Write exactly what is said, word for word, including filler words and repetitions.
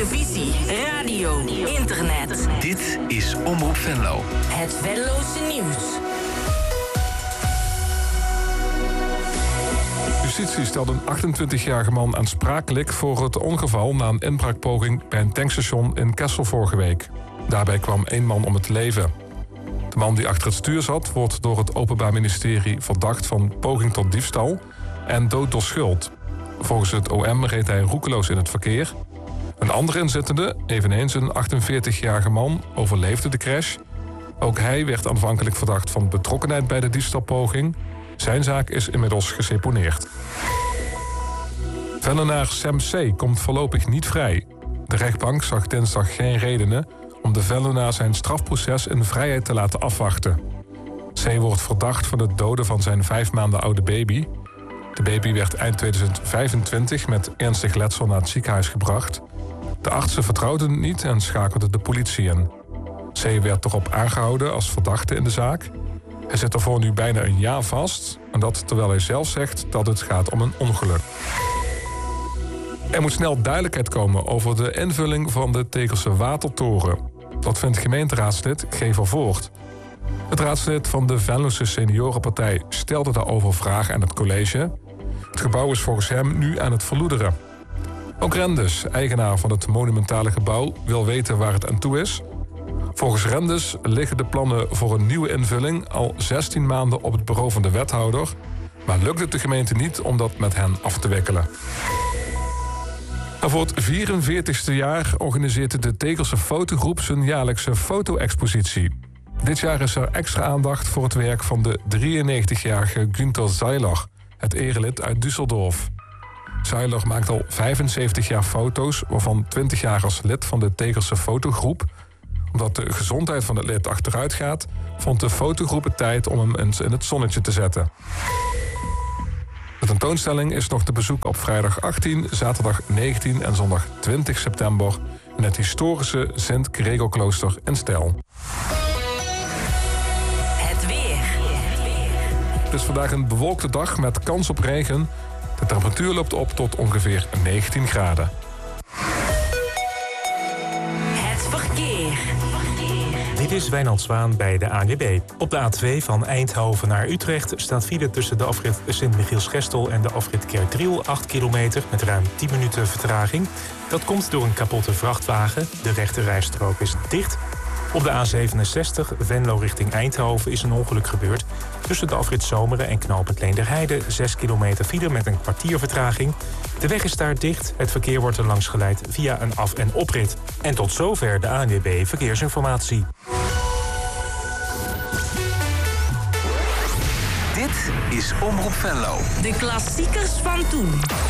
televisie, radio, internet. Dit is Omroep Venlo. Het Venlose nieuws. Justitie stelde een achtentwintigjarige man aansprakelijk voor het ongeval na een inbraakpoging bij een tankstation in Kessel vorige week. Daarbij kwam één man om het leven. De man die achter het stuur zat wordt door het Openbaar Ministerie verdacht van poging tot diefstal en dood door schuld. Volgens het O M reed hij roekeloos in het verkeer. Een andere inzittende, eveneens een achtenveertigjarige man, overleefde de crash. Ook hij werd aanvankelijk verdacht van betrokkenheid bij de diefstalpoging. Zijn zaak is inmiddels geseponeerd. Venlenaar Sam C. komt voorlopig niet vrij. De rechtbank zag dinsdag geen redenen om de Venlenaar zijn strafproces in vrijheid te laten afwachten. C. wordt verdacht van het doden van zijn vijf maanden oude baby. De baby werd eind tweeduizend vijfentwintig met ernstig letsel naar het ziekenhuis gebracht. De artsen vertrouwden het niet en schakelden de politie in. C. werd erop aangehouden als verdachte in de zaak. Hij zit ervoor nu bijna een jaar vast. En dat terwijl hij zelf zegt dat het gaat om een ongeluk. Er moet snel duidelijkheid komen over de invulling van de Tegelse Watertoren. Dat vindt gemeenteraadslid G. Vervoort. Het raadslid van de Venlose Seniorenpartij stelde daarover vragen aan het college. Het gebouw is volgens hem nu aan het verloederen. Ook Rendus, eigenaar van het monumentale gebouw, wil weten waar het aan toe is. Volgens Rendus liggen de plannen voor een nieuwe invulling al zestien maanden op het bureau van de wethouder, maar lukt het de gemeente niet om dat met hen af te wikkelen. En voor het vierenveertigste jaar organiseert de Tegelse Fotogroep zijn jaarlijkse foto-expositie. Dit jaar is er extra aandacht voor het werk van de drieënnegentigjarige Günther Seiler, het erelid uit Düsseldorf. Seiler maakt al vijfenzeventig jaar foto's, waarvan twintig jaar als lid van de Tegelse Fotogroep. Omdat de gezondheid van het lid achteruit gaat, vond de fotogroep het tijd om hem eens in het zonnetje te zetten. De tentoonstelling is nog te bezoeken op vrijdag achttien, zaterdag negentien en zondag twintig september in het historische Sint-Gregorklooster in Stijl. Het weer. Het is vandaag een bewolkte dag met kans op regen. De temperatuur loopt op tot ongeveer negentien graden. Het verkeer. Dit is Wijnand Zwaan bij de A N W B. Op de A twee van Eindhoven naar Utrecht staat file tussen de afrit Sint-Michiels-Gestel en de afrit Kerkdriel acht kilometer met ruim tien minuten vertraging. Dat komt door een kapotte vrachtwagen. De rechte rijstrook is dicht. Op de A zevenenzestig Venlo richting Eindhoven is een ongeluk gebeurd. Tussen de afrit Zomeren en knooppunt Leenderheide zes kilometer file met een kwartier vertraging. De weg is daar dicht. Het verkeer wordt er langs geleid via een af- en oprit. En tot zover de A N W B Verkeersinformatie. Dit is Omroep Venlo. De klassiekers van toen.